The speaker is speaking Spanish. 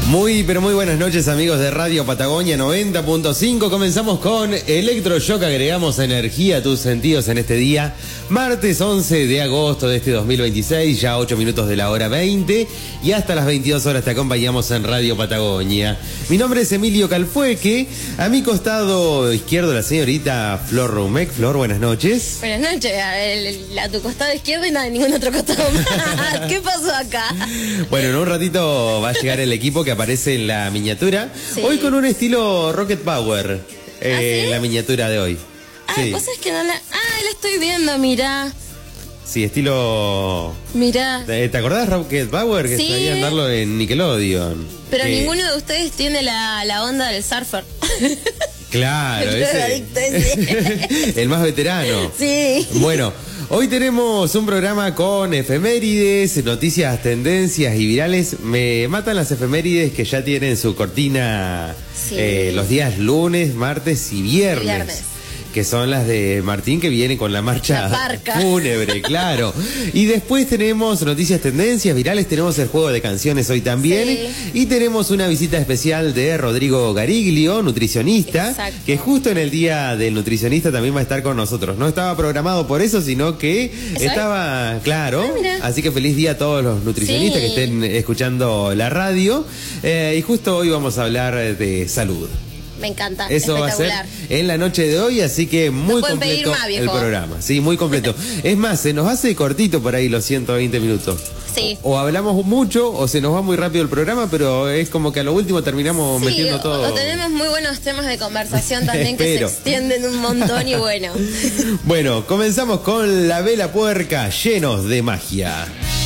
Muy, pero muy buenas noches, amigos de Radio Patagonia 90.5. Comenzamos con Electroshock. Agregamos energía a tus sentidos en este día. Martes 11 de agosto de este 2026, ya 8 minutos de la hora 20. Y hasta las 22 horas te acompañamos en Radio Patagonia. Mi nombre es Emilio Calfueque. A mi costado izquierdo la señorita Flor Rumec. Flor, buenas noches. Buenas noches. A tu costado izquierdo y nada, de ningún otro costado más. ¿Qué pasó acá? Bueno, en un ratito va a llegar el equipo que aparece en la miniatura. Sí. Hoy con un estilo Rocket Power. ¿Sí? La miniatura de hoy. Sí. Vos sabés que no la... la estoy viendo, mirá. Sí, estilo... Mirá. ¿Te acordás Rocket Power? Que sabían darlo en Nickelodeon. Pero ninguno de ustedes tiene la onda del surfer. Claro, ese. El más veterano. Sí. Bueno, hoy tenemos un programa con efemérides, noticias, tendencias y virales. Me matan las efemérides que ya tienen su cortina los días lunes, martes y viernes. Que son las de Martín, que viene con la marcha fúnebre, claro. Y después tenemos noticias, tendencias, virales, tenemos el juego de canciones hoy también. Sí. Y tenemos una visita especial de Rodrigo Gariglio, nutricionista. Exacto. Que justo en el día del nutricionista también va a estar con nosotros. No estaba programado por eso, sino que estaba, claro. Así que feliz día a todos los nutricionistas que estén escuchando la radio. Y justo hoy vamos a hablar de salud. Me encanta. Eso va a ser en la noche de hoy, así que muy completo el programa. Sí, muy completo. Es más, se nos hace cortito por ahí los 120 minutos. Sí. O hablamos mucho o se nos va muy rápido el programa, pero es como que a lo último terminamos metiendo todo. O tenemos muy buenos temas de conversación también que se extienden un montón y bueno. Bueno, comenzamos con La Vela Puerca, llenos de magia.